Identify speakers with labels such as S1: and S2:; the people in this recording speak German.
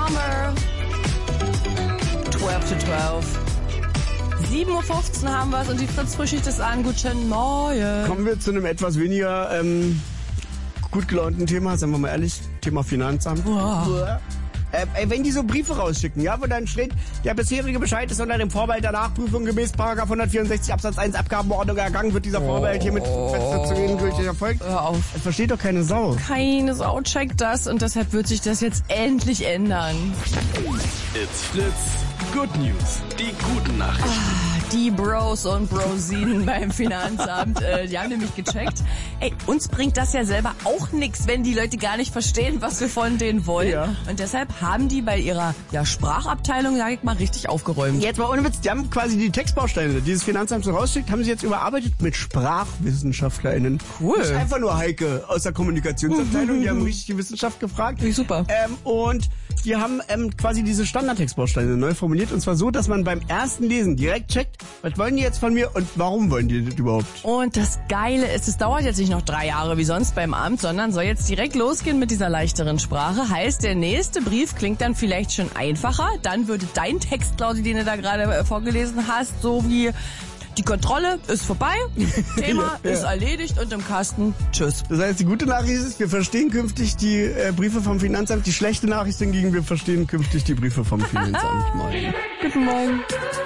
S1: Summer. 12 to 12. 7.15 Uhr haben wir es und die Fritz-Frühschicht ist an. Guten Morgen.
S2: Kommen wir zu einem etwas weniger gut gelaunten Thema, sagen wir mal ehrlich. Thema Finanzamt. Wenn die so Briefe rausschicken, ja, wo dann steht, der bisherige Bescheid ist unter dem Vorbehalt der Nachprüfung gemäß § 164 Absatz 1 Abgabenordnung ergangen, wird dieser Vorbehalt hiermit zu Ihnen gültig erfolgt.
S1: Hör auf.
S2: Das versteht doch keine Sau.
S1: Keine Sau checkt das und deshalb wird sich das jetzt endlich ändern.
S3: It's Fritz. Good News. Die guten Nachrichten.
S1: Die Bros und Brosinen beim Finanzamt, die haben nämlich gecheckt. Ey, uns bringt das ja selber auch nichts, wenn die Leute gar nicht verstehen, was wir von denen wollen.
S2: Ja.
S1: Und deshalb haben die bei ihrer Sprachabteilung, sag ich mal, richtig aufgeräumt.
S2: Jetzt mal ohne Witz, die haben quasi die Textbausteine, die dieses Finanzamt so rausschickt, haben sie jetzt überarbeitet mit SprachwissenschaftlerInnen.
S1: Cool.
S2: Nicht einfach nur Heike aus der Kommunikationsabteilung, die haben richtig die Wissenschaft gefragt.
S1: Super.
S2: Und die haben quasi diese Standardtextbausteine neu formuliert und zwar so, dass man beim ersten Lesen direkt checkt, was wollen die jetzt von mir und warum wollen die das überhaupt?
S1: Und das Geile ist, es dauert jetzt nicht noch 3 Jahre wie sonst beim Amt, sondern soll jetzt direkt losgehen mit dieser leichteren Sprache. Heißt, der nächste Brief klingt dann vielleicht schon einfacher. Dann würde dein Text, Claudia, den du da gerade vorgelesen hast, so wie: Die Kontrolle ist vorbei, Thema ist erledigt und im Kasten, tschüss.
S2: Das heißt, die gute Nachricht ist, wir verstehen künftig die Briefe vom Finanzamt. Die schlechte Nachricht hingegen, wir verstehen künftig die Briefe vom Finanzamt. Moin.
S1: Guten Morgen.